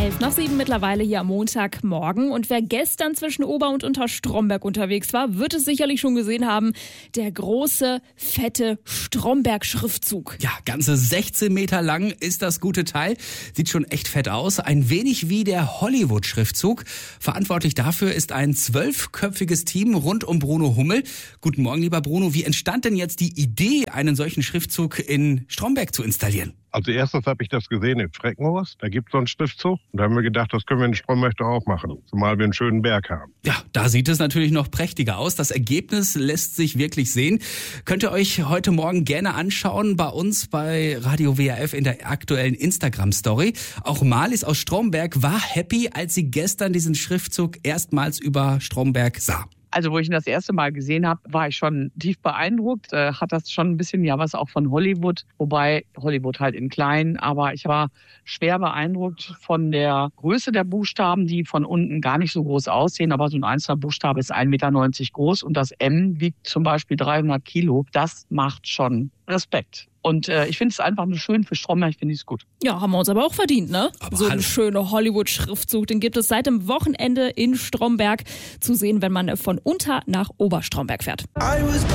11:07 mittlerweile hier am Montagmorgen. Und wer gestern zwischen Ober- und Unterstromberg unterwegs war, wird es sicherlich schon gesehen haben. Der große, fette Stromberg-Schriftzug. Ja, ganze 16 Meter lang ist das gute Teil. Sieht schon echt fett aus. Ein wenig wie der Hollywood-Schriftzug. Verantwortlich dafür ist ein 12-köpfiges Team rund um Bruno Hummel. Guten Morgen, lieber Bruno. Wie entstand denn jetzt die Idee, einen solchen Schriftzug in Stromberg zu installieren? Also erstens habe ich das gesehen in Freckenhorst. Da gibt es so einen Schriftzug. Und da haben wir gedacht, das können wir in Stromberg doch auch machen. Zumal wir einen schönen Berg haben. Ja, da sieht es natürlich noch prächtiger aus. Das Ergebnis lässt sich wirklich sehen. Könnt ihr euch heute Morgen gerne anschauen bei uns bei Radio WRF in der aktuellen Instagram-Story. Auch Marlies aus Stromberg war happy, als sie gestern diesen Schriftzug erstmals über Stromberg sah. Also wo ich ihn das erste Mal gesehen habe, war ich schon tief beeindruckt. Hat das schon ein bisschen was auch von Hollywood, wobei Hollywood halt in klein. Aber ich war schwer beeindruckt von der Größe der Buchstaben, die von unten gar nicht so groß aussehen. Aber so ein einzelner Buchstabe ist 1,90 Meter groß und das M wiegt zum Beispiel 300 Kilo. Das macht schon Respekt. Und ich finde es einfach nur schön für Stromberg, finde ich es gut. Ja, haben wir uns aber auch verdient, ne? Aber so ein schöner Hollywood-Schriftzug, den gibt es seit dem Wochenende in Stromberg zu sehen, wenn man von Unter nach Oberstromberg fährt.